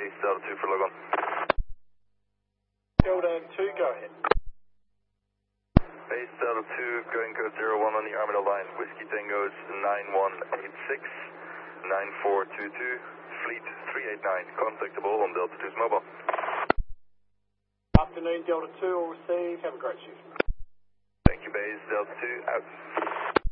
Base Delta 2 for log on. Delta 2, go ahead. Base Delta 2, going code 01 on the Armadale line. Whiskey Tango's 9186, 9422, Fleet 389. Contactable on Delta 2's mobile. Afternoon, Delta 2 will receive. Have a great shift. Thank you, Base Delta 2, out.